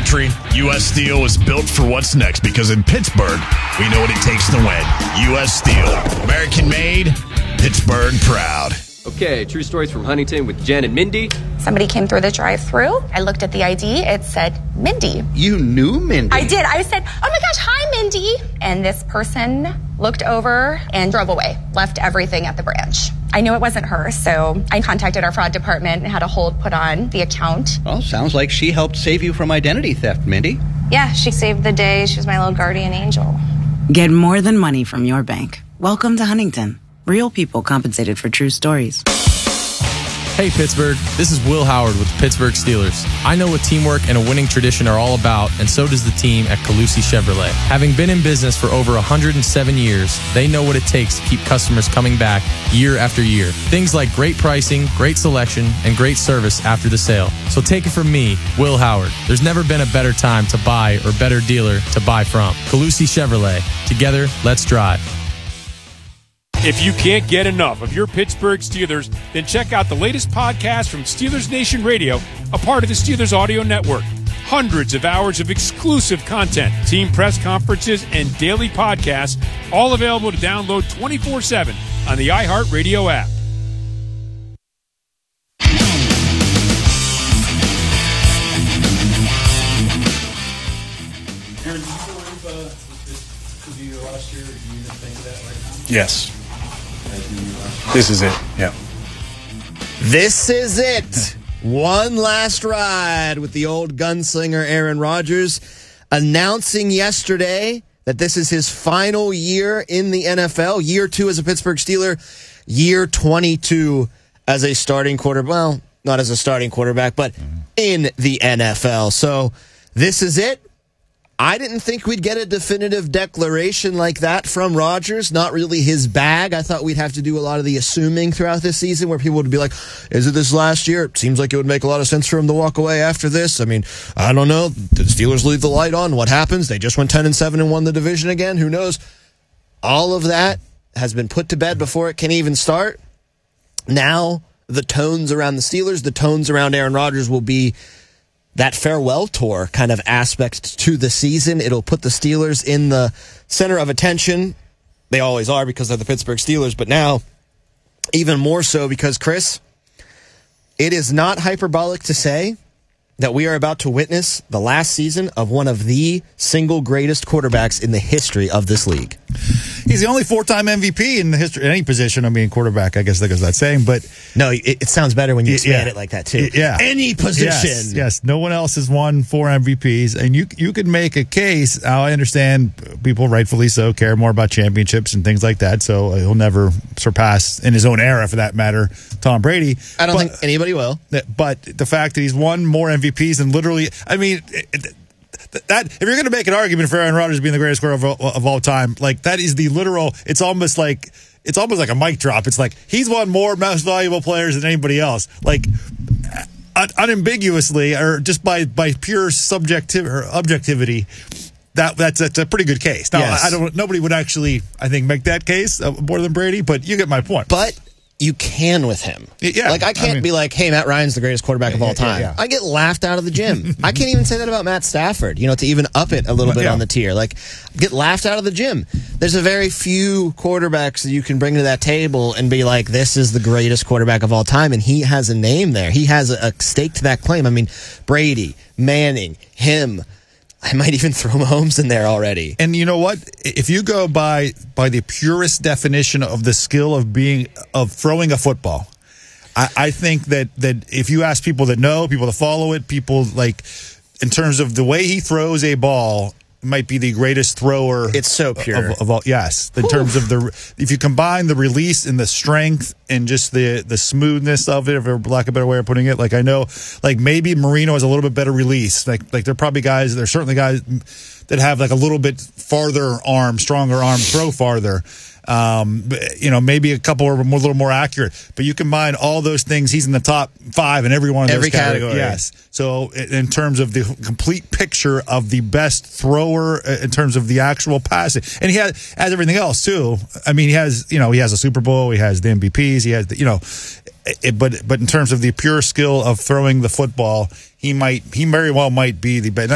country, U.S. Steel is built for what's next because in Pittsburgh, we know what it takes to win. U.S. Steel. American made, Pittsburgh proud. Okay, true stories from Huntington with Jen and Mindy. Somebody came through the drive-thru. I looked at the ID. It said Mindy. You knew Mindy? I did. I said, oh my gosh, hi, Mindy. And this person looked over and drove away, left everything at the branch. I knew it wasn't her, so I contacted our fraud department and had a hold put on the account. Well, sounds like she helped save you from identity theft, Mindy. Yeah, she saved the day. She was my little guardian angel. Get more than money from your bank. Welcome to Huntington. Real people compensated for true stories. Hey Pittsburgh, this is Will Howard with the Pittsburgh Steelers. I know what teamwork and a winning tradition are all about, and so does the team at Calusi Chevrolet. Having been in business for over 107 years, they know what it takes to keep customers coming back year after year. Things like great pricing, great selection, and great service after the sale. So take it from me, Will Howard. There's never been a better time to buy or better dealer to buy from. Calusi Chevrolet. Together, let's drive. If you can't get enough of your Pittsburgh Steelers, then check out the latest podcast from Steelers Nation Radio, a part of the Steelers Audio Network. Hundreds of hours of exclusive content, team press conferences, and daily podcasts, all available to download 24/7 on the iHeartRadio app. Aaron, do you believe this could be your last year? Do you even think of that right now? Yes. This is it, yeah. This is it. One last ride with the old gunslinger Aaron Rodgers, announcing yesterday that this is his final year in the NFL. Year 2 as a Pittsburgh Steeler, year 22 as a starting quarterback. Well, not as a starting quarterback, but in the NFL. So this is it. I didn't think we'd get a definitive declaration like that from Rodgers. Not really his bag. I thought we'd have to do a lot of the assuming throughout this season where people would be like, is it this last year? It seems like it would make a lot of sense for him to walk away after this. I mean, I don't know. Did the Steelers leave the light on? What happens? They just went 10-7 and won the division again. Who knows? All of that has been put to bed before it can even start. Now, the tones around the Steelers, the tones around Aaron Rodgers will be that farewell tour kind of aspect to the season. It'll put the Steelers in the center of attention. They always are because they're the Pittsburgh Steelers, but now even more so because, Chris, it is not hyperbolic to say that we are about to witness the last season of one of the single greatest quarterbacks in the history of this league. He's the only 4-time MVP in the history, in any position. I mean, quarterback, I guess that goes without saying, but no, it sounds better when you expand it like that too. Yeah, any position. Yes. No one else has won 4 MVPs, and you could make a case. I understand people, rightfully so, care more about championships and things like that. So he'll never surpass, in his own era, for that matter, Tom Brady. I don't think anybody will. But the fact that he's won more MVPs than literally, I mean. That if you're going to make an argument for Aaron Rodgers being the greatest quarterback of all time, like that is the literal. It's almost like a mic drop. It's like he's won more most valuable players than anybody else. Like unambiguously, or just by pure objectivity. That's a pretty good case. Now, yes. Nobody would actually, I think, make that case more than Brady, but you get my point. But you can with him. Yeah. Like, I can't be like, hey, Matt Ryan's the greatest quarterback of all time. Yeah. I get laughed out of the gym. I can't even say that about Matt Stafford, to even up it a little bit on the tier. Like, get laughed out of the gym. There's a very few quarterbacks that you can bring to that table and be like, this is the greatest quarterback of all time, and he has a name there. He has a stake to that claim. I mean, Brady, Manning, him. I might even throw Mahomes in there already. And you know what? If you go by the purest definition of the skill of throwing a football, I think that if you ask people that know, people that follow it, people like in terms of the way he throws a ball, might be the greatest thrower. It's so pure of all. Yes, in terms of if you combine the release and the strength and just the smoothness of it, for lack of a better way of putting it. Like I know, like maybe Marino has a little bit better release. Like there are probably guys. There's certainly guys that have like a little bit stronger arm, throw farther. Maybe a couple are a little more accurate, but you combine all those things. He's in the top 5 in every one of those category. Yes. So in terms of the complete picture of the best thrower, in terms of the actual passing, and he has everything else too. I mean, he has a Super Bowl, he has the MVPs, he has but in terms of the pure skill of throwing the football, he very well might be the best.